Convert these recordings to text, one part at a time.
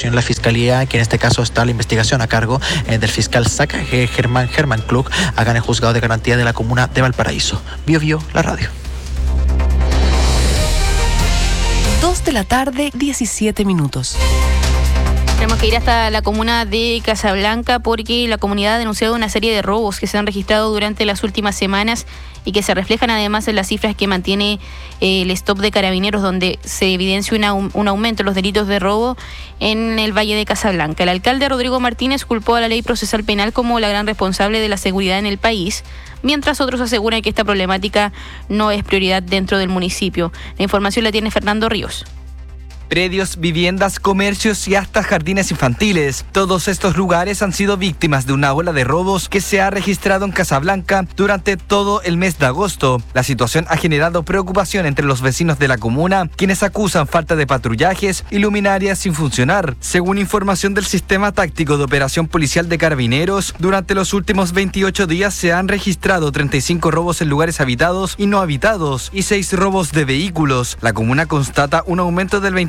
investigación. La Fiscalía, que en este caso está la investigación a cargo del fiscal SAC, Germán Klug, acá en el Juzgado de Garantía de la Comuna de Valparaíso. Bio, la radio. 2:17 p.m. Tenemos que ir hasta la comuna de Casablanca porque la comunidad ha denunciado una serie de robos que se han registrado durante las últimas semanas y que se reflejan además en las cifras que mantiene el stop de Carabineros, donde se evidencia un aumento en los delitos de robo en el Valle de Casablanca. El alcalde Rodrigo Martínez culpó a la ley procesal penal como la gran responsable de la seguridad en el país, mientras otros aseguran que esta problemática no es prioridad dentro del municipio. La información la tiene Fernando Ríos. Predios, viviendas, comercios y hasta jardines infantiles. Todos estos lugares han sido víctimas de una ola de robos que se ha registrado en Casablanca durante todo el mes de agosto. La situación ha generado preocupación entre los vecinos de la comuna, quienes acusan falta de patrullajes y luminarias sin funcionar. Según información del Sistema Táctico de Operación Policial de Carabineros, durante los últimos 28 días se han registrado 35 robos en lugares habitados y no habitados y 6 robos de vehículos. La comuna constata un aumento del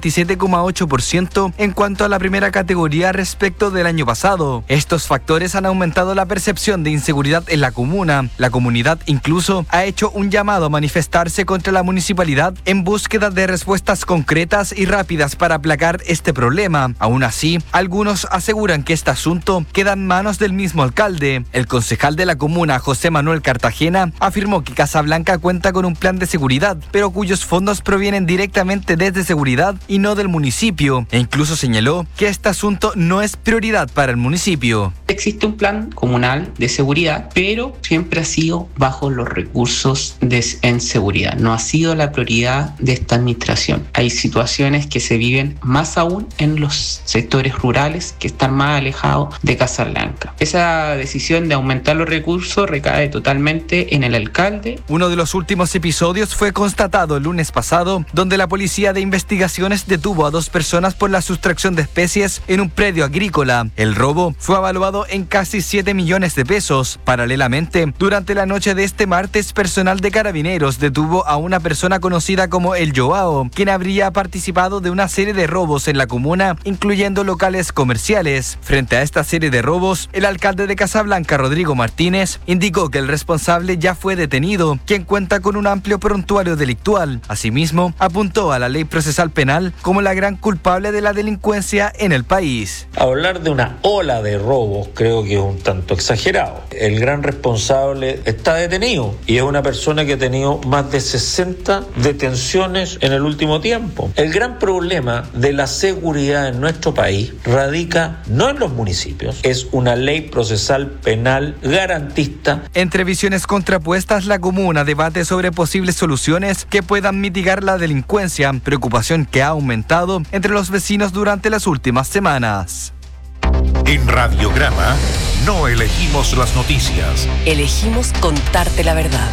27,8% en cuanto a la primera categoría respecto del año pasado. Estos factores han aumentado la percepción de inseguridad en la comuna. La comunidad incluso ha hecho un llamado a manifestarse contra la municipalidad en búsqueda de respuestas concretas y rápidas para aplacar este problema. Aún así, algunos aseguran que este asunto queda en manos del mismo alcalde. El concejal de la comuna, José Manuel Cartagena, afirmó que Casablanca cuenta con un plan de seguridad, pero cuyos fondos provienen directamente desde seguridad y no del municipio, e incluso señaló que este asunto no es prioridad para el municipio. Existe un plan comunal de seguridad, pero siempre ha sido bajo los recursos en seguridad. No ha sido la prioridad de esta administración. Hay situaciones que se viven más aún en los sectores rurales que están más alejados de Casablanca. Esa decisión de aumentar los recursos recae totalmente en el alcalde. Uno de los últimos episodios fue constatado el lunes pasado, donde la Policía de Investigaciones detuvo a 2 personas por la sustracción de especies en un predio agrícola. El robo fue evaluado en casi 7 millones de pesos. Paralelamente, durante la noche de este martes, personal de Carabineros detuvo a una persona conocida como El Joao, quien habría participado de una serie de robos en la comuna, incluyendo locales comerciales. Frente a esta serie de robos, el alcalde de Casablanca, Rodrigo Martínez, indicó que el responsable ya fue detenido, quien cuenta con un amplio prontuario delictual. Asimismo, apuntó a la ley procesal penal como la gran culpable de la delincuencia en el país. Hablar de una ola de robos creo que es un tanto exagerado. El gran responsable está detenido y es una persona que ha tenido más de 60 detenciones en el último tiempo. El gran problema de la seguridad en nuestro país radica no en los municipios, es una ley procesal penal garantista. Entre visiones contrapuestas, la comuna debate sobre posibles soluciones que puedan mitigar la delincuencia, preocupación que ha aumentado entre los vecinos durante las últimas semanas. En Radiograma no elegimos las noticias. Elegimos contarte la verdad.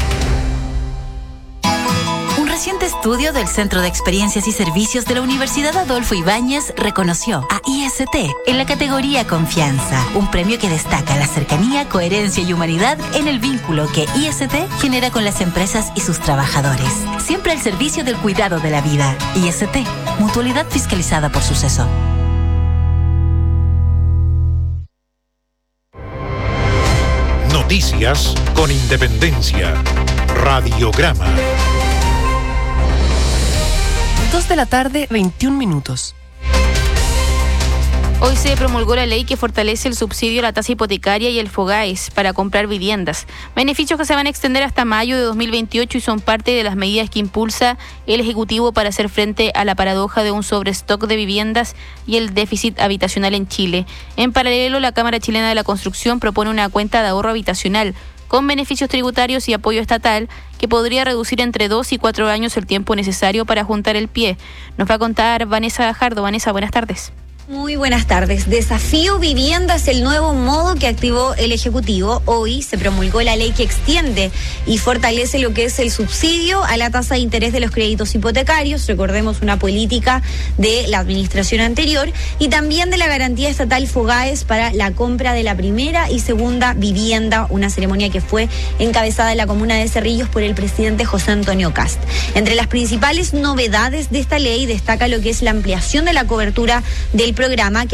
Un reciente estudio del Centro de Experiencias y Servicios de la Universidad Adolfo Ibáñez reconoció a IST en la categoría Confianza, un premio que destaca la cercanía, coherencia y humanidad en el vínculo que IST genera con las empresas y sus trabajadores. Siempre al servicio del cuidado de la vida. IST, mutualidad fiscalizada por Suceso. Noticias con independencia. Radiograma. 2:21 p.m. Hoy se promulgó la ley que fortalece el subsidio a la tasa hipotecaria y el FOGAES para comprar viviendas. Beneficios que se van a extender hasta mayo de 2028 y son parte de las medidas que impulsa el Ejecutivo para hacer frente a la paradoja de un sobrestock de viviendas y el déficit habitacional en Chile. En paralelo, la Cámara Chilena de la Construcción propone una cuenta de ahorro habitacional con beneficios tributarios y apoyo estatal que podría reducir entre 2 y 4 años el tiempo necesario para juntar el pie. Nos va a contar Vanessa Gajardo. Vanessa, buenas tardes. Muy buenas tardes. Desafío Vivienda es el nuevo modo que activó el Ejecutivo. Hoy se promulgó la ley que extiende y fortalece lo que es el subsidio a la tasa de interés de los créditos hipotecarios. Recordemos una política de la administración anterior y también de la garantía estatal FOGAES para la compra de la primera y segunda vivienda, una ceremonia que fue encabezada en la comuna de Cerrillos por el presidente José Antonio Kast. Entre las principales novedades de esta ley destaca lo que es la ampliación de la cobertura del programa, que